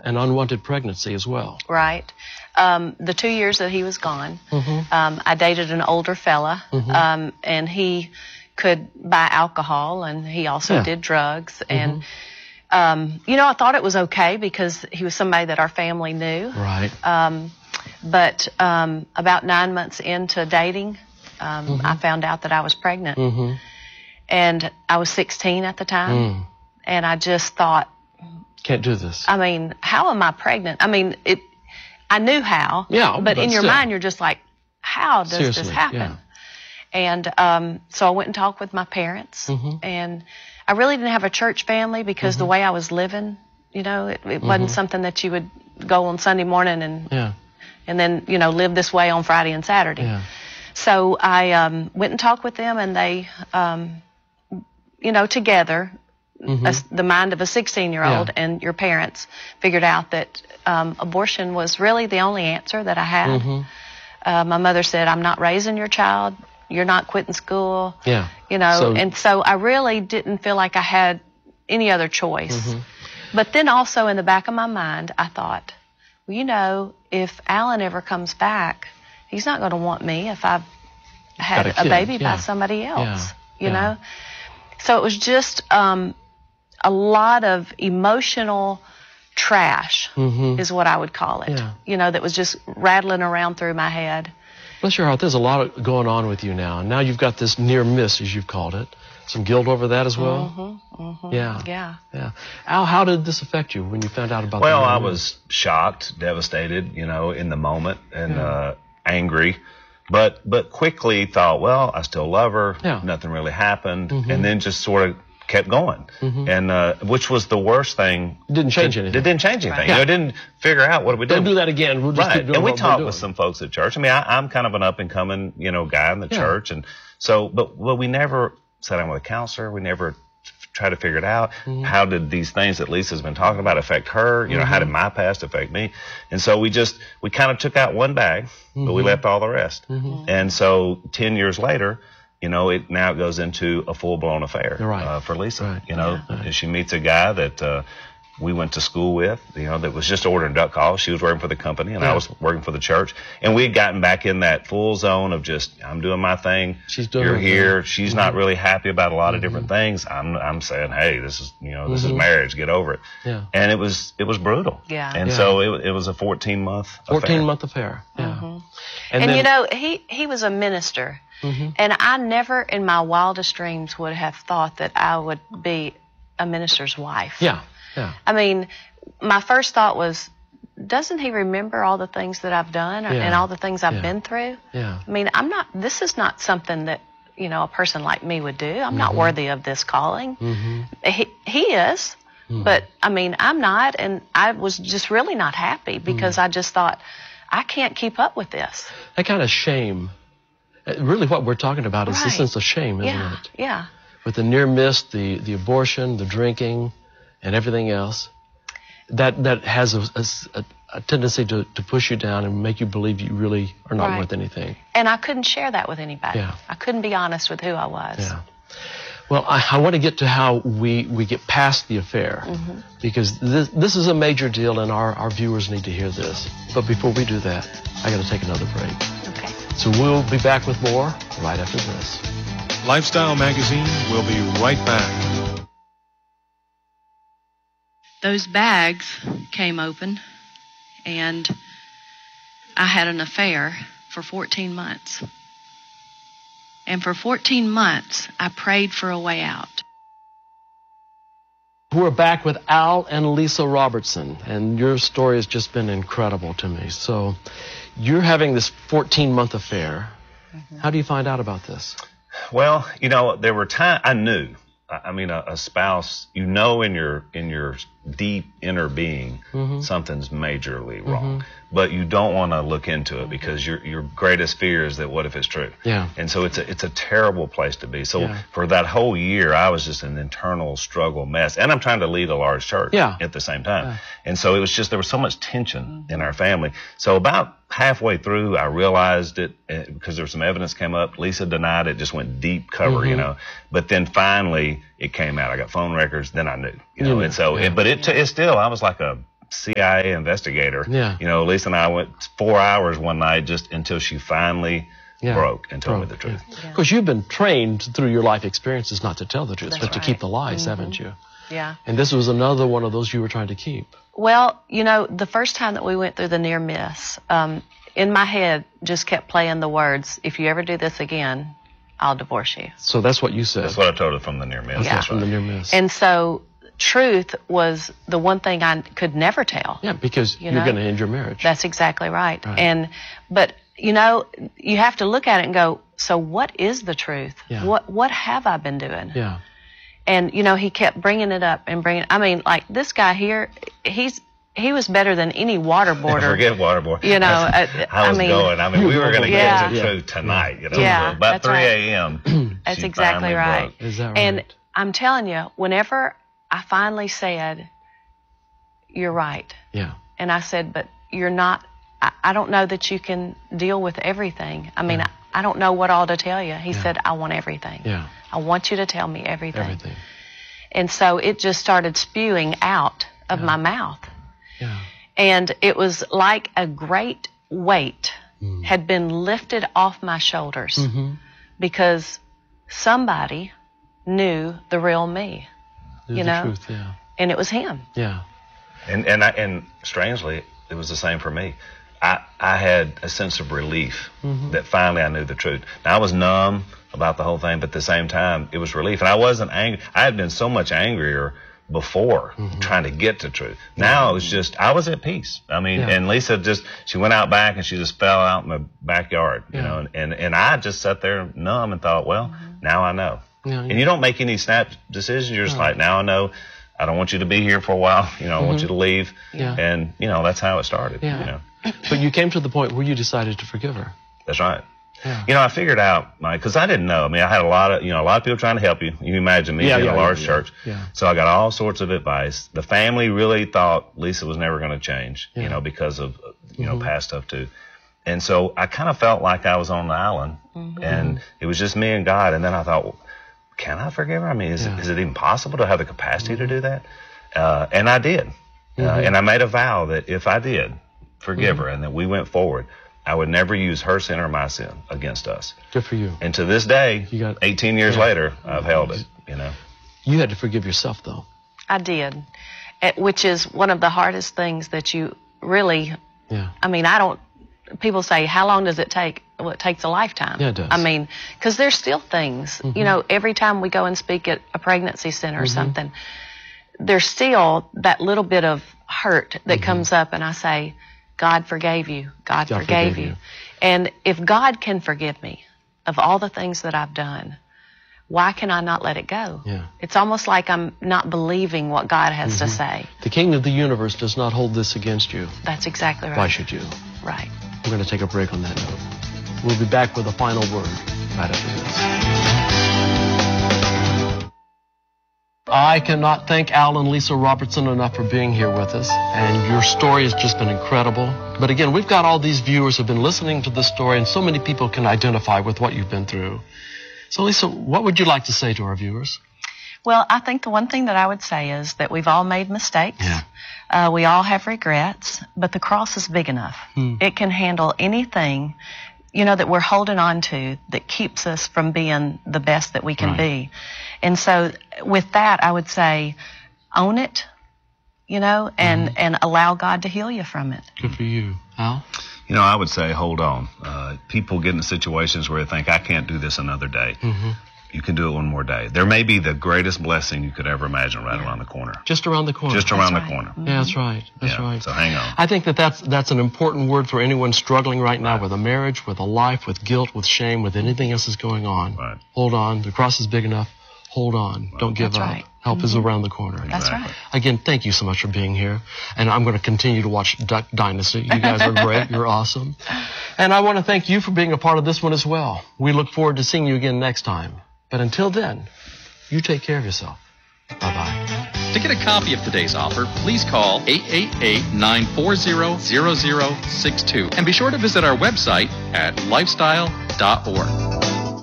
an unwanted pregnancy as well. Right. The 2 years that he was gone, I dated an older fella, and he could buy alcohol, and he also did drugs. And, you know, I thought it was okay because he was somebody that our family knew. Right. But about 9 months into dating, I found out that I was pregnant. And I was 16 at the time. And I just thought, can't do this. I mean, how am I pregnant? I mean, I knew how. Yeah, but in your still. mind, you're just like, how does this happen? Yeah. And so I went and talked with my parents. And I really didn't have a church family because the way I was living, you know, it wasn't something that you would go on Sunday morning and then, you know, live this way on Friday and Saturday. Yeah. So I went and talked with them, and they, you know, together, the mind of a 16-year-old and your parents figured out that abortion was really the only answer that I had. My mother said, I'm not raising your child. You're not quitting school. Yeah. You know, and so I really didn't feel like I had any other choice. But then also in the back of my mind, I thought, well, you know, if Alan ever comes back, he's not going to want me if I've had a baby by somebody else, you know? So it was just a lot of emotional trash is what I would call it, you know, that was just rattling around through my head. Bless your heart, there's a lot going on with you now. And now you've got this near miss, as you've called it. Some guilt over that as well? Yeah. Al, how did this affect you when you found out about that? Well, I was shocked, devastated, you know, in the moment, and angry. But quickly thought, well, I still love her. Nothing really happened. And then just sort of kept going. And which was the worst thing. It didn't change anything. It didn't change anything. You know, it didn't figure out what we did. Don't do that again. We'll just keep doing and we what talked we're with doing. some folks at church. I mean, I'm kind of an up-and-coming, you know, guy in the church. And so, but we never sat down with a counselor. We never tried to figure it out. How did these things that Lisa's been talking about affect her? You know, how did my past affect me? And so we kind of took out one bag, but we left all the rest. And so 10 years later, you know, it now goes into a full-blown affair for Lisa. You know, she meets a guy that we went to school with, you know, that was just ordering duck calls. She was working for the company, and I was working for the church. And we had gotten back in that full zone of just, I'm doing my thing. She's doing You're her here. thing. She's not really happy about a lot of different things. I'm saying, hey, this is, you know, this is marriage. Get over it. And it was brutal. And so it was a 14-month affair. 14-month affair. And then, you know, he was a minister. And I never in my wildest dreams would have thought that I would be a minister's wife. I mean, my first thought was, doesn't he remember all the things that I've done and all the things I've been through? I mean, this is not something that, you know, a person like me would do. I'm not worthy of this calling. He is, but I mean, I'm not. And I was just really not happy because I just thought, I can't keep up with this. that kind of shame, really what we're talking about is the sense of shame, isn't it? With the near miss, the abortion, the drinking, and everything else, that has a tendency to push you down and make you believe you really are not worth anything. And I couldn't share that with anybody. I couldn't be honest with who I was. Well, I want to get to how we get past the affair, because this is a major deal, and our viewers need to hear this. But before we do that, I got to take another break. Okay. So we'll be back with more right after this. Lifestyle Magazine will be right back. Those bags came open, and I had an affair for 14 months. And for 14 months, I prayed for a way out. We're back with Al and Lisa Robertson, and your story has just been incredible to me. So you're having this 14-month affair. How do you find out about this? Well, you know, there were times I knew. I mean, a spouse, you know, in your deep inner being, something's majorly wrong, but you don't want to look into it because your greatest fear is that what if it's true? And so it's a terrible place to be. So for that whole year, I was just an internal struggle mess, and I'm trying to lead a large church at the same time. And so it was just, there was so much tension in our family. So about halfway through, I realized it because there was some evidence came up. Lisa denied it, just went deep cover, you know. But then finally, it came out. I got phone records. Then I knew, you know. And so, but it still, I was like a CIA investigator. Yeah. You know, Lisa and I went 4 hours one night just until she finally broke and told me the truth. Because you've been trained through your life experiences not to tell the truth, but to keep the lies, haven't you? Yeah. And this was another one of those you were trying to keep. Well, you know, the first time that we went through the near miss, in my head just kept playing the words, if you ever do this again, I'll divorce you. So that's what you said. That's what I told her from the near miss. Yeah. From the near miss. And so truth was the one thing I could never tell. Yeah, because you're going to end your marriage. That's exactly right. But you know, you have to look at it and go, so what is the truth? Yeah. What have I been doing? Yeah. And you know, he kept bringing it up and bringing. I mean, like this guy here, he was better than any waterboarder. Forget waterboard. You know, I was going. I mean, we were going to get to the truth tonight. You know, about 3 a.m. That's exactly right. Is that right? And I'm telling you, whenever I finally said, "You're right," and I said, "But you're not. I don't know that you can deal with everything. I mean, I don't know what all to tell you." He said, "I want everything. Yeah. I want you to tell me everything." And so it just started spewing out of my mouth. Yeah. And it was like a great weight had been lifted off my shoulders because somebody knew the real me. Knew the truth, and it was him. Yeah. And strangely, it was the same for me. I had a sense of relief that finally I knew the truth. Now, I was numb about the whole thing, but at the same time, it was relief. And I wasn't angry. I had been so much angrier before trying to get to truth. Now it was just, I was at peace. I mean, and Lisa she went out back and she just fell out in the backyard, you know, and I just sat there numb and thought, well, now I know. And you don't make any snap decisions. You're just like, now I know. I don't want you to be here for a while. You know, I want you to leave. And, you know, that's how it started. You know. But you came to the point where you decided to forgive her. That's right. You know, I figured out, Mike, because I didn't know. I mean, I had a lot of people trying to help you. You imagine me in a large church. So I got all sorts of advice. The family really thought Lisa was never going to change, you know, because of, you know, past stuff too. And so I kind of felt like I was on the island and it was just me and God. And then I thought, well, can I forgive her? I mean, is it even possible to have the capacity to do that? And I did. And I made a vow that if I did forgive her and that we went forward, I would never use her sin or my sin against us. Good for you. And to this day, 18 years later, I've held it, you know. You had to forgive yourself, though. I did, which is one of the hardest things that you really, I mean, people say, how long does it take? Well, it takes a lifetime. Yeah, it does. I mean, because there's still things, you know, every time we go and speak at a pregnancy center or something, there's still that little bit of hurt that comes up, and I say, God forgave you. God forgave you. And if God can forgive me of all the things that I've done, why can I not let it go? Yeah. It's almost like I'm not believing what God has to say. The King of the universe does not hold this against you. That's exactly right. Why should you? Right. We're going to take a break on that note. We'll be back with a final word right after this. I cannot thank Al and Lisa Robertson enough for being here with us, and your story has just been incredible. But again, we've got all these viewers who have been listening to the story, and so many people can identify with what you've been through. So, Lisa, what would you like to say to our viewers? Well, I think the one thing that I would say is that we've all made mistakes. We all have regrets, but the cross is big enough. It can handle anything, you know, that we're holding on to that keeps us from being the best that we can be. And so with that, I would say, own it, you know, and allow God to heal you from it. Good for you. Al? You know, I would say, hold on. People get in situations where they think, I can't do this another day. You can do it one more day. There may be the greatest blessing you could ever imagine right around the corner. Just around the corner. Just around the corner. Yeah, that's right. That's right. So hang on. I think that's an important word for anyone struggling right now with a marriage, with a life, with guilt, with shame, with anything else that's going on. Hold on. The cross is big enough. Hold on. Don't give up. Help is around the corner. That's right. Again, thank you so much for being here. And I'm going to continue to watch Duck Dynasty. You guys are great. You're awesome. And I want to thank you for being a part of this one as well. We look forward to seeing you again next time. But until then, you take care of yourself. Bye-bye. To get a copy of today's offer, please call 888-940-0062. And be sure to visit our website at lifestyle.org.